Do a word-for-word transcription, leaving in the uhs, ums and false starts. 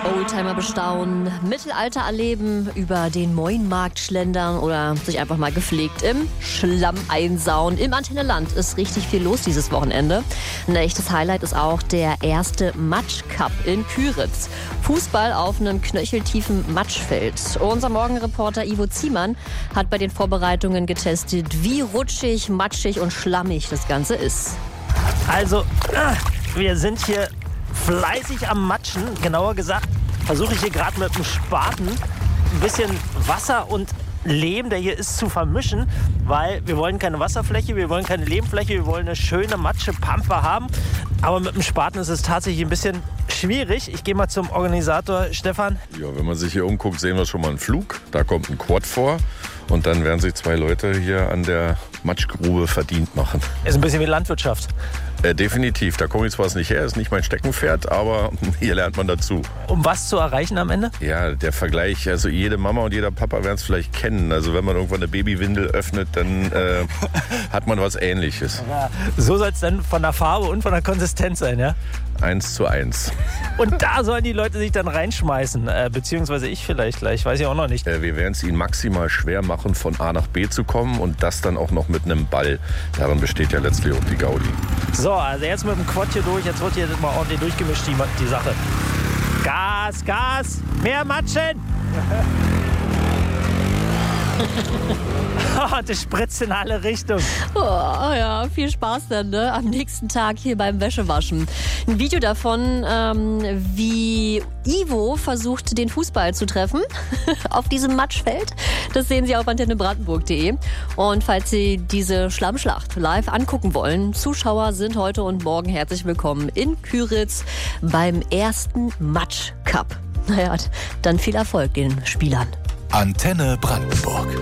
Oldtimer bestaunen, Mittelalter erleben, über den Moinmarkt schlendern oder sich einfach mal gepflegt im Schlamm einsauen. Im Antenneland ist richtig viel los dieses Wochenende. Ein echtes Highlight ist auch der erste Matsch-Cup in Kyritz. Fußball auf einem knöcheltiefen Matschfeld. Unser Morgenreporter Ivo Ziemann hat bei den Vorbereitungen getestet, wie rutschig, matschig und schlammig das Ganze ist. Also, wir sind hier fleißig am Matschen. Genauer gesagt versuche ich hier gerade mit dem Spaten ein bisschen Wasser und Lehm, der hier ist, zu vermischen, weil wir wollen keine Wasserfläche, wir wollen keine Lehmfläche, wir wollen eine schöne Matschepampe haben. Aber mit dem Spaten ist es tatsächlich ein bisschen schwierig. Ich gehe mal zum Organisator Stefan. Ja, wenn man sich hier umguckt, sehen wir schon mal einen Flug. Da kommt ein Quad vor. Und dann werden sich zwei Leute hier an der Matschgrube verdient machen. Ist ein bisschen wie Landwirtschaft. Äh, definitiv. Da komme ich zwar nicht her, ist nicht mein Steckenpferd, aber hier lernt man dazu. Um was zu erreichen am Ende? Ja, der Vergleich, also jede Mama und jeder Papa werden es vielleicht kennen. Also wenn man irgendwann eine Babywindel öffnet, dann äh, hat man was Ähnliches. Ja, so soll es dann von der Farbe und von der Konsistenz sein, ja? Eins zu eins. Und da sollen die Leute sich dann reinschmeißen, äh, beziehungsweise ich vielleicht gleich, weiß ich auch noch nicht. Äh, wir werden es ihnen maximal schwer machen, von A nach B zu kommen und das dann auch noch mit einem Ball. Darin besteht ja letztlich auch die Gaudi. So, also jetzt mit dem Quad hier durch, jetzt wird hier mal ordentlich durchgemischt, die, die Sache. Gas, Gas, mehr Matschen! Oh, das spritzt in alle Richtungen. Oh, ja, viel Spaß dann, ne? Am nächsten Tag hier beim Wäschewaschen. Ein Video davon, ähm, wie Ivo versucht, den Fußball zu treffen auf diesem Matschfeld. Das sehen Sie auf antenne brandenburg punkt de. Und falls Sie diese Schlammschlacht live angucken wollen, Zuschauer sind heute und morgen herzlich willkommen in Kyritz beim ersten Matsch-Cup. Naja, dann viel Erfolg den Spielern. Antenne Brandenburg.